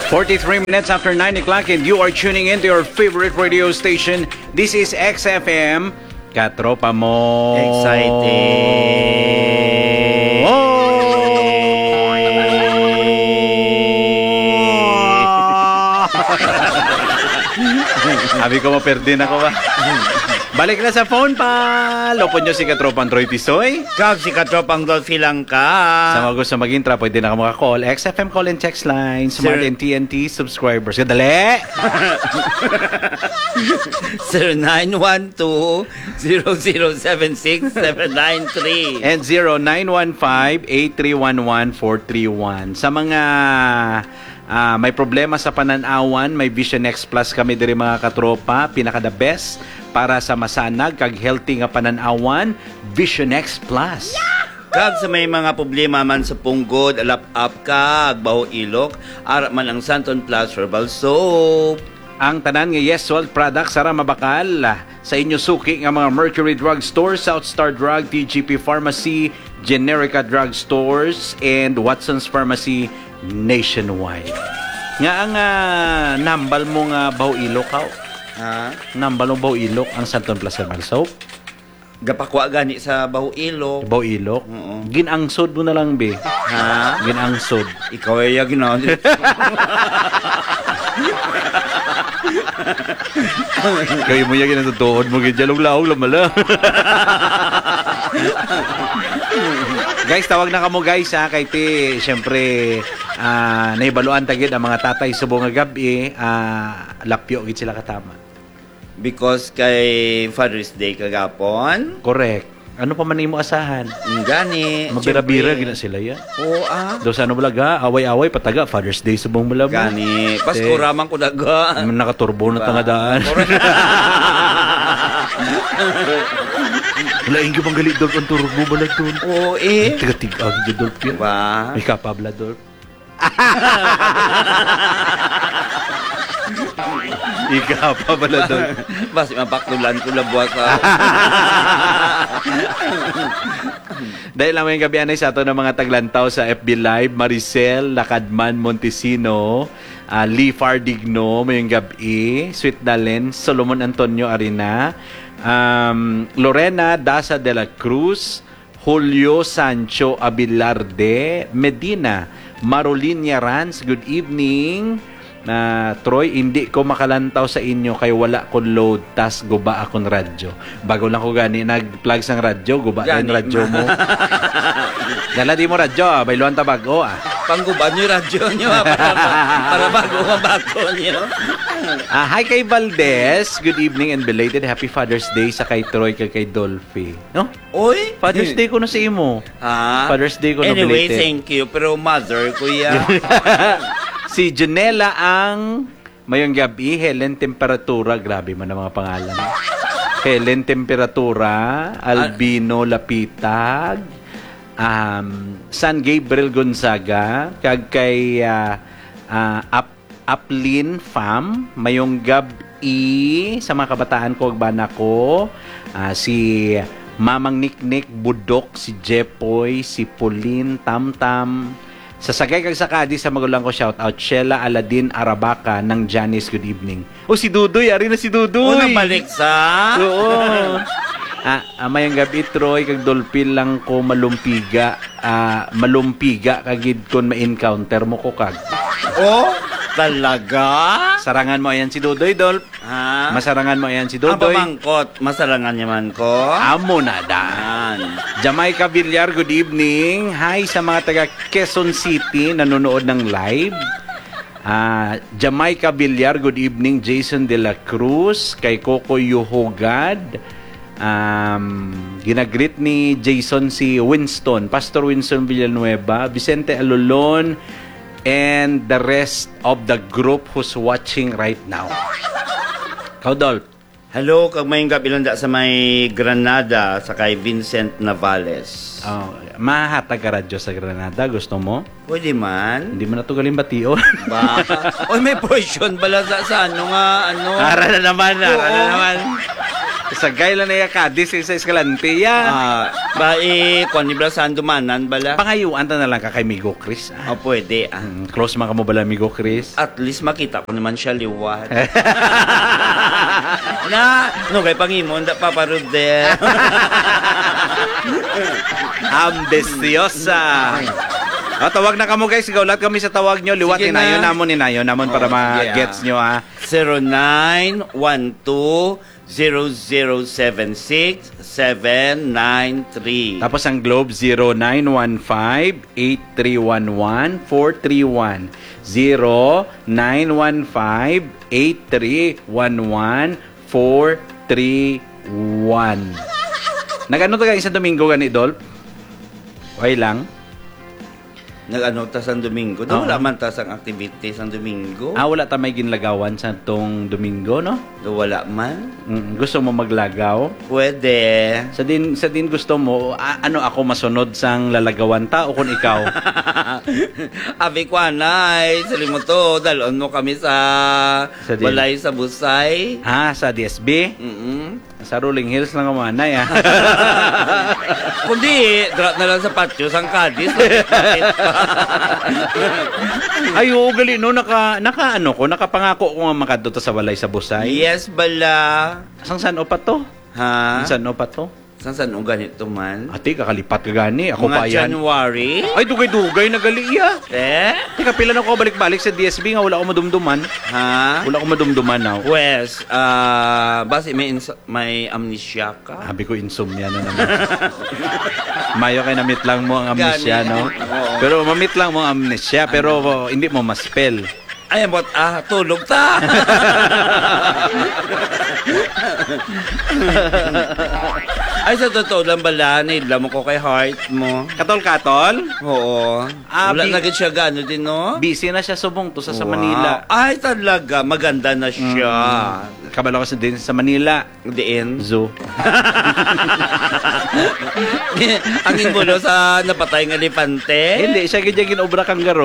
43 minutes after 9 o'clock and you are tuning into your favorite radio station. This is XFM. Katropa mo. Excited. Sabi ko maperdin ako ba? Balik na sa phone pa. Lopon nyo si Katropang Troy Tisoy. Kag si Katropang Dolphy lang ka. Sa mga gusto mag-intra, pwede na ka maka-call. XFM call and text line. Smart and TNT subscribers. Kadali! 0912-0076-793 and 0915-8311431. Sa mga may problema sa pananawan, may Vision X Plus kami diri mga katropa. Pinaka the best para sa masanag kag healthy nga pananawan, Vision X Plus. Kag sa may mga problema man sa punggod, alap-up kag baho ilok, ara man ang Santon Plus Herbal Soap. Ang tanan nga Yes World products ara mabakal sa inyo suki nga mga Mercury Drug Stores, South Star Drug, TGP Pharmacy, Generica Drug Stores, and Watson's Pharmacy nationwide. Nga ang nambal mo nga baho ilok ka. Ha? Nambal mo baho ilok ang Santon Plus Herbal Soap. Gapakwa gani sa baho ilok. Baho ilok? Oo. Ginangsod mo na lang, be. Ha? Ginangsod. Ikaw ay ginawa. Kayo mo yung ginatutuod mo, ginjalong-laong lamala. Guys, tawag na kamo guys ha, kay ti, syempre, naibaluan tagid ang mga tatay subong nga gabi, lapyo gid sila katama. Because kay Father's Day kagapon. Correct. Ano pa man imo asahan? Gani. Mabira-bira gina sila yan. Oo ah. Daw sa ano balaga, away-away pataga Father's Day subong balaga. Gani. Pasko ramang ko daga. Nakaturbo na tangadaan. Wala yung gibang galit doon ang turbo balag doon. Oo eh. Tiga-tigang di doon yan. Ba? May kapabla doon. Ikapabla doon. Basi mapaktulan ko na buwas sa... Dahil lang yung gabi anay sa ato ng mga taglantaw sa FB Live, Maricel, Lakadman, Montesino, Lee Fardigno, mayong gabi, Sweet Dalen, Solomon Antonio Arena, Lorena Daza de la Cruz, Julio Sancho Abilarde, Medina, Marolinia Rans, good evening. Troy, hindi ko makalantaw sa inyo kay wala ko load tas guba akong radyo. Bago lang ko gani nag-plug sang radyo, guba na yung radyo mo. Dala di mo radyo, bayluan ta bago Pangguban yung radyo nyo para bago mabago nyo. Hi kay Valdez, good evening and belated happy Father's Day sa kay Troy kay Dolphy. No? Oy, Father's Day ko na sa imo. Father's Day ko na anyway, belated. thank you. Pero mother, kuya. Si Junela ang mayong gabi, Helen Temperatura, grabe man ang mga pangalan. Helen Temperatura, Albino Lapitag, San Gabriel Gonzaga, kag kay Aplin Fam, mayong gabi sa mga kabataan ko, agbana ko, si Mamang Niknik Budok, si Jepoy, si Pauline Tamtam, sa Sagay kag Sakadi sa magulang ko, shout out Sheila Aladin Arabaca ng Janice, good evening. Si Dudoy, ari na si Dudoy. Nabalik sa? Oo. Mayang gabi Troy kag Dolphin lang ko malumpiga, malumpiga kagid kon ma-encounter mo ko kag. Oh, talaga? Sarangan mo ayan si Dudoy, Dolp. Ha? Masarangan mo ayan si Dudoy. Ang pamangkot, masarangan naman ko. Amo na daan. Jamaica Villar, good evening. Hi sa mga taga Quezon City nanonood ng live. Jamaica Villar, good evening. Jason De La Cruz, kay Coco Yuhogad. Ginagreet ni Jason si Winston, Pastor Winston Villanueva, Vicente Alolon, and the rest of the group who's watching right now. Kaudol. Hello, kag may gabi sa may Granada sa kay Vincent Navales. Mahatag ka radyo sa Granada, gusto mo? Pwede man. Hindi mo na ito galing batiyon. Baka. Oy, may portion bala sa ano nga, ano. Ara na naman. Sagay lang na Kadis sa Escalante ya. Kung ni Blasan dumanan bala. Pangayuan ta na lang ka kay Migo Chris. Pwede. Close man ka mo bala Migo Chris. At least makita ko naman siya liwat. Kay Pangimon, da paparude. Ambisyosa. Tawag na kamo guys, ikaw lahat kami sa tawag nyo. Liwat, Sige ninayon na. namon para ma-gets nyo ha. 0912-0076-793. Tapos ang Globe 0915-8311-431. 0915-8311-431. Nag-ano to isang Domingo gani, Dolph? Okay lang. Nag-ano ta sa Domingo? Wala man ta sa activity sa Domingo. Wala ta may ginlagawan sa tong Domingo, no? Wala man. Gusto mo maglagaw? Pwede. Sa din gusto mo, ano ako masunod sang lalagawan ta o kung ikaw? Abi ko anay, salim mo to, dalon mo kami sa balay sa Busay. Sa DSB? Sa Rolling Hills lang ang manay, Kundi, drop na lang sa patio, sang Kadis. Ay, oo, gali, no? Nakapangako ko nga makadto sa balay sa Busay. Yes, bala. Saan o pa to? Ha? Saan o pa to? Saan o ganito man? Ate, kakalipat ka gani. Ako Mga pa yan. January? Ay, dugay-dugay na gali, Teka, pila na ko balik-balik sa DSB nga wala ko madumduman. Ha? Wala ko madumduman now. Wes, basi may amnesia ka? Sabi ko, insomnia na naman. Mayo kay na-meet lang mo ang amnesia, no? Oo. Pero ma-meet lang mo ang amnesia, pero hindi mo ma-spell. Ay, tulog ta! Ay, sa totoo lang bala, naidla mo ko kay heart mo. Katol-katol? Oo. Wala na gid siya gano din, no? Busy na siya subong to sa Wow. Manila. Ay, talaga. Maganda na siya. Kabalo ko din sa Manila. Diin. Zoo. Ang ingulo sa napatay ng elefante. Hindi, siya gidya ginobra kanggaro.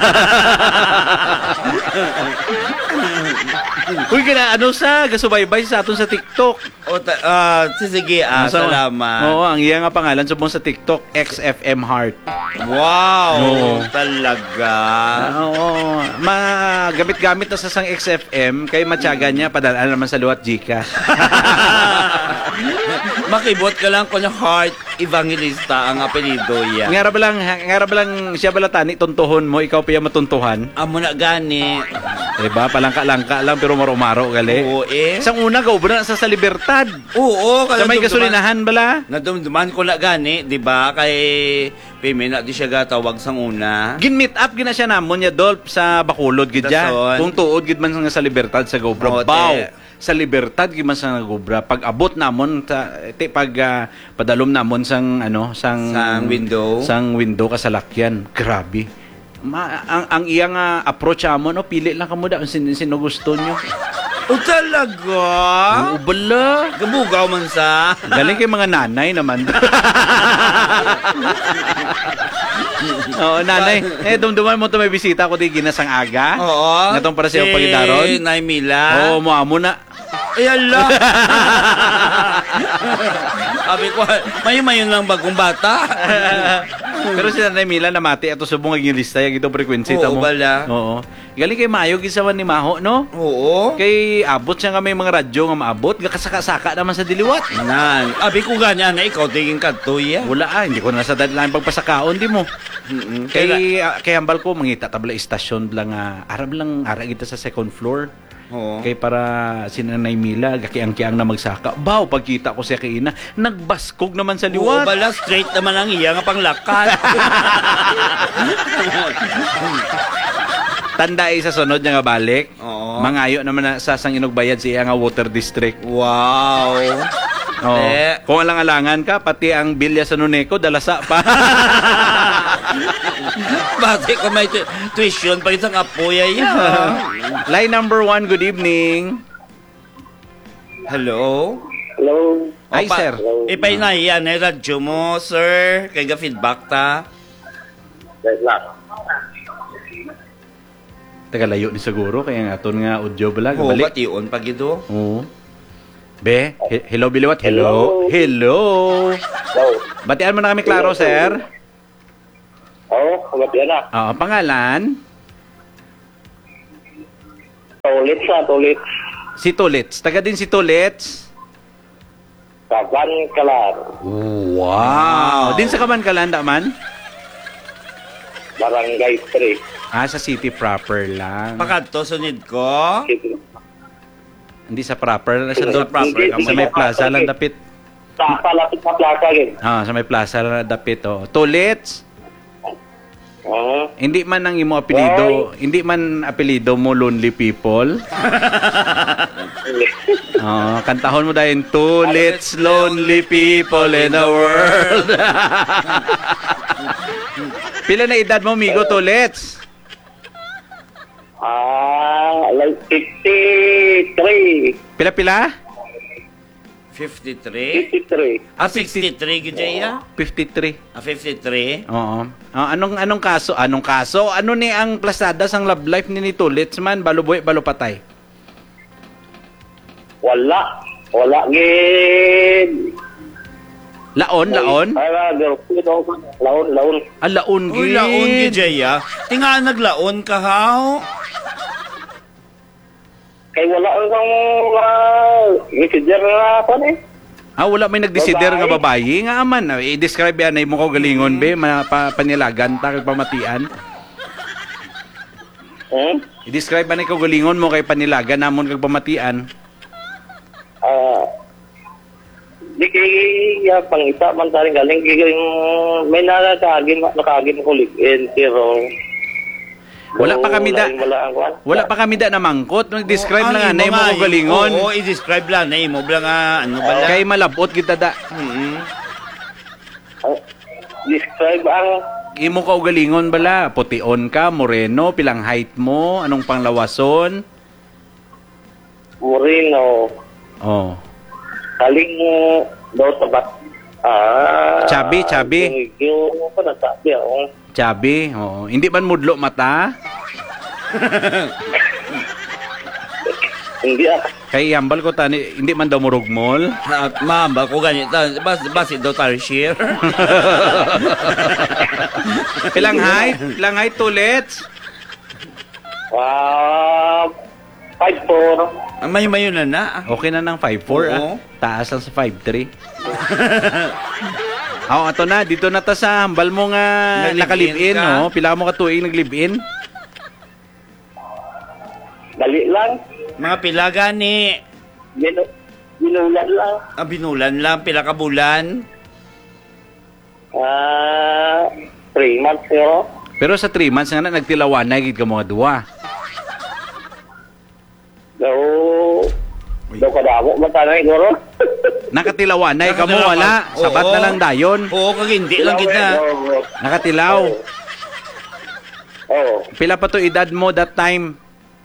Uy, ano sa gasubaybay sa aton sa TikTok. Sige, salamat. Oo, ang iya nga pangalan subong sa TikTok, XFM Heart. Wow, Oo. talaga. Oo, gamit-gamit na sa sang XFM kay matyaga niya padala naman sa luwat Gcash. Makibot ka lang kung Heart Evangelista ang apelido yan. Ngara ba lang siya bala tani tuntuhon mo, ikaw piya matuntuhan. Amo na gani. Diba? Palangka-langka lang pero maro-maro gali. Oo Isang una gaubra na sa Libertad. Oo. Sa may gasolinahan bala. Nadumduman ko na gani, di ba? Kay Pime na di siya gatawag sang una. Gin-meet up gina siya namon niya Dolph sa Bacolod gid Dason. ya. Kung tuod gid man sa Libertad sa Gobra. Oo, Baw. te. Sa Libertad gid man sa Gobra. Pag abot namon padalom namon sang Sang window kasalakyan. Grabe. Ang iyang approach amo no pili lang kamo da kung sino gusto nyo. O talaga? Oo, bala. Gabugaw man sa. Galing kay mga nanay naman. Oo, nanay. Dumduman mo to may bisita ko di ginasang aga. Oo. Natong para sa iyong pagidaron. Nay Mila. Oo, mo na. Ay, ala. Sabi ko, mayon lang bagong bata. Pero si Nanay Mila namati ato subong ang lista yung itong frequency Oo, mo. bala. Oo. Galing kay Mayo gisawan ni Maho, no? Oo. Kay abot siya nga may mga radyo nga maabot, kasaka-saka naman sa diliwat. Nan. Abi ko ganyan na ikaw tingin ka to ya. Wala hindi ko na sa dadlaan pagpasakaon di mo. Kay hambal ko mangita tabla istasyon lang ara kita sa second floor. Oo. Kay para si Nanay Mila gakiang-kiang na magsaka. Baw pagkita ko siya kay ina, nagbaskog naman sa Oo, liwat. bala straight naman ang iya nga panglakat. Tanda sa sunod niya nga balik. Oo. Mangayo naman na sa sang inugbayad siya nga water district. Wow. Oh. Eh. Kung alang-alangan ka, pati ang bilya sa Nuneco, dalasa pa. Bakit ko may tuition pa isang apoy ay Line number 1, good evening. Hello? Hello. Hi, sir. Ipay na yan, radyo mo, sir. Kaya ga feedback ta. Wait lang. Taga layo ni siguro, kaya nga aton nga audio bala. Oo, Balik. bati on pag ito. Oo. Be, hello Biliwat. Hello. Hello. Hello. Batian mo na kami klaro, sir. Oo, kabatian na. Oo, pangalan? Tulit. Si Tulits. Taga din si Tulits. Kaban Kalar. Wow. Din sa Kabankalan, man? Barangay 3. Sa city proper lang. Pakadto sunid ko. Hindi sa proper. Sa, Sa proper. sa may plaza lang dapit. Sa palapit na plaza rin. Sa may plaza lang dapit. Oh. Tulits. Hindi man ang imo apelido, hindi man apelido mo Lonely People. Kantahon mo dahil Tulits lonely people in the world. Pila na edad mo, migo, Tulits? Like 53. Pila? 53. 53. 63 gid ya? 53. 53. Oo. Anong kaso? Ano ni ang plasada sang love life ni Tulits man? Baluboy, balupatay? Wala gid. Laon? Laon. Laon Uy, gid. laon gid ya. Tinga naglaon ka haw. Kay wala kang messenger na ako eh. Wala may nagdesider nga babayi nga aman. I-describe yan ay mo ko galingon be, panilagan ta kag pamatian. I-describe ba na ikaw galingon mo kay panilagan namon kag pamatian? Di kay pangita man taring galing may nakagim kuligin pero Wala pa kami da na mangkot. Nag-describe lang anay mo ko galingon. Oo, i-describe lang anay mo blang ano ba lang. Kay malabot kita da. Describe ang Imo ka galingon bala, pution ka, moreno, pilang height mo, anong panglawason? Moreno. Kaling daw sa bat. Chubby. Yung ko nasabi ako. Chubby, oo. Hindi man mudlo mata? Hindi Kay hambal ko tani, hindi man daw murugmol. Mamba ko ganito. Basit daw tarsier. Pilang height, Tulits? 5'4". May na. Okay na ng 5'4", Oo. Taas lang sa 5'3". Ato na. Dito na ta sa hambal mo nga nakalibin, ka. no? Pila mo ka tuig naglibin? Dali lang. Mga pila gani. Binulan lang. Binulan lang. Pila ka bulan. 3 months yun. Pero sa 3 months nga na, nagtilawan na, higit ka mga duwa. Daw kadamo ba tayo siguro? Nakatilawan na, ikaw mo wala. Sabat na lang dayon. Oo, kag hindi lang kita. Nakatilaw. Oo. Pila pa to edad mo that time?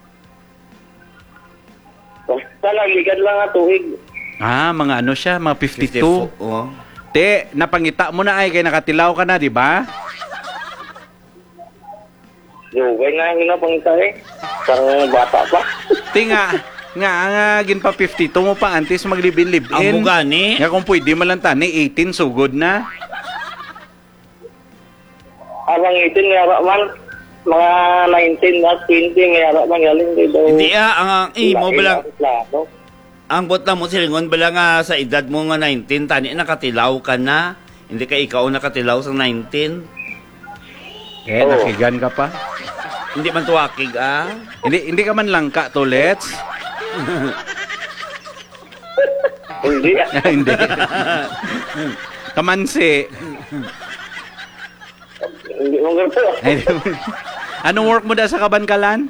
Basta ligan lang nga tuig. Mga ano siya, mga 52. Oo. Te, napangita mo na ay, kay nakatilaw ka na, di ba? Dugay nga yung napangita eh. Isang bata pa. Te nga, gin pa 52 mo pa, antes maglibin-libin. Ang bugani. Nga kung pwede mo lang tani, 18, sugod na. Abang 18 ngayara man. Mga 19 at 20 ngayara man galing dito. Hindi ang imo balang ang botla mo silingon bala nga sa edad mo nga 19 tani nakatilaw ka na. Hindi ka ikaw nakatilaw sa 19. Nakigan ka pa. Hindi man tuwakig Hindi ka man langka, Tulits. Hindi. Hindi. Kamansi. Hindi mo ganito. Anong work mo da sa Kabankalan?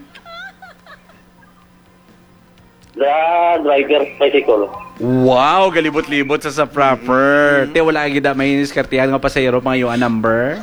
Driver bicycle. Wow, galibot-libot sa proper. Te, wala agad may niskartihan nga pasayro pang yung number.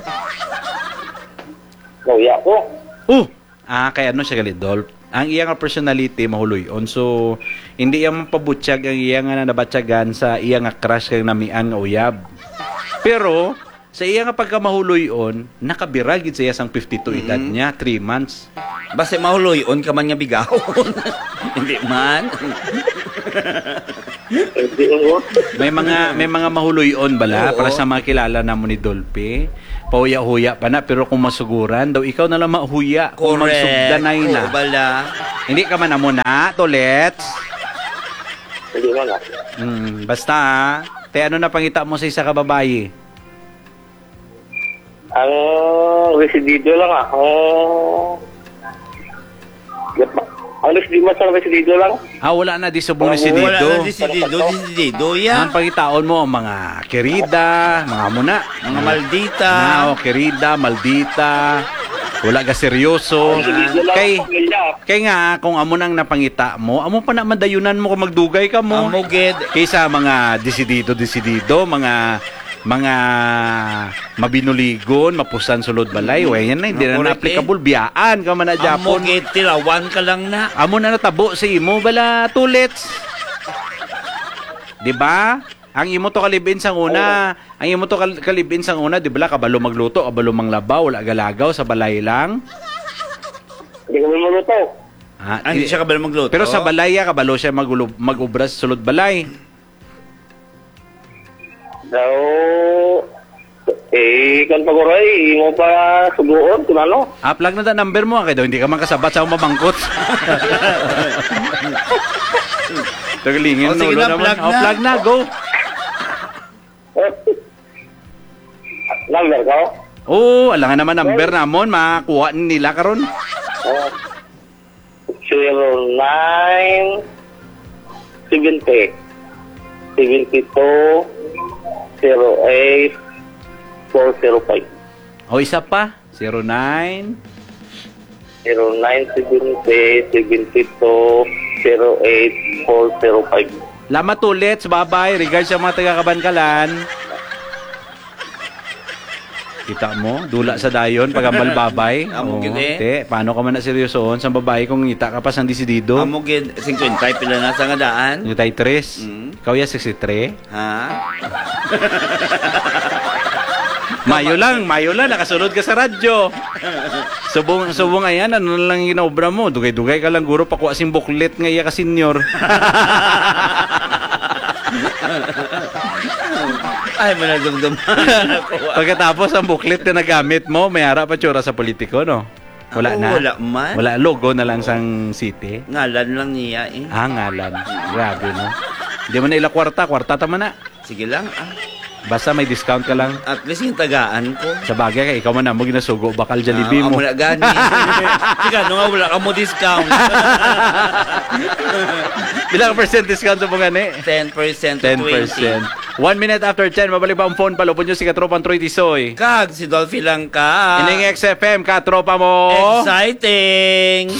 Nauya ko. Kaya ano siya galidol. Ang iyang personality mahuloyon. So, hindi iyang mapabutyag ang iyang nabatyagan sa iyang crush kang namiang nga uyab. Pero, sa iyang pagkamahuloyon, nakabiragid sa iyang 52 edad niya, 3 months. Basta mahuloyon ka man nga bigahon. Hindi man. Hindi mo. May mga mahuloyon bala para sa mga kilala na mo ni Dolphy. Pahuya-huya pa na pero kung masuguran daw ikaw na lang mahuya kung magsugdanay na. Oo, bala. Hindi ka man amo na, Tolets. Hindi mo na. Basta te ano na pangita mo sa isa ka babae? Ang residido lang ang residido sa residido lang. Wala na di subong ni si Wala Dido. na disidido Ang ya. pangitaon mo mga kerida, mga muna, Mga maldita. kerida, maldita. Wala ka seryoso. Residido lang Kay ang pamilya. kay nga kung amo nang napangita mo, amo pa na madayunan mo kung magdugay ka mo. Amo gid. Kaysa mga desidido, mga mabinuligon, mapusan sulod balay, yan na, hindi na Correct, applicable. Biyaan ka man na Amo Japon. gid tilawan ka lang na. Amo na natabo sa imo, bala, Tulets. Di ba? Ang imo to kalibin sang una, ang imo to kalibin sang una, di ba, kabalo magluto, kabalo manglabaw, wala galagaw sa balay lang. Hindi kami maluto. Hindi siya kabalo magluto. Pero sa balay, kabalo siya mag-ubras sulod balay. So, kan paguray, mo pa suguon, kung ano. Plug na da number mo, kaya daw hindi ka man kasabat sa mabangkot. Tagalingin, sige nulo na, naman. plug na. Plug na, go. Number ko? Alangan naman number namon, makakuha nila karon. 09 70 72 08 405. Isa pa, 09. 0970 72 08 405. Lamat ulit, bye-bye. Regards sa mga taga-Kabankalan. Kita mo, dula sa dayon, pagambal babay. Amo gid eh. Te, paano ka man na seryosoon sa babae kung ngita ka pa sang desidido? Amo gid 50 pila na sa nga daan. Yung tay 3. Ikaw ya 63. Ha? Mayo lang, nakasunod ka sa radyo. Subong ayan, ano na lang ginaobra mo? Dugay-dugay ka lang, guro, pakuha sing buklet nga iya ka senior. Ay, manadumdum. Pagkatapos ang buklet na nagamit mo, may harap pa tsura sa politiko, no? Wala na? Wala man. Wala, logo na lang sang city. Ngalan lang niya eh. Ngalan. Grabe, no? Hindi mo na ila kwarta tama na. Sige lang Basta may discount ka lang. At least yung tagaan ko. Sa bagay ka, ikaw man na mo ginasugo, bakal Jollibee mo. Amo na gani. Sige, nga wala ka mo discount. Bilang percent discount sa mga ni? 10% to 10%. 1 minute after 10, mabalik pa ang phone, palupon nyo si Katropang Troy Tisoy. Kag, si Dolphy lang ka. Ining XFM, Katropa mo. Exciting!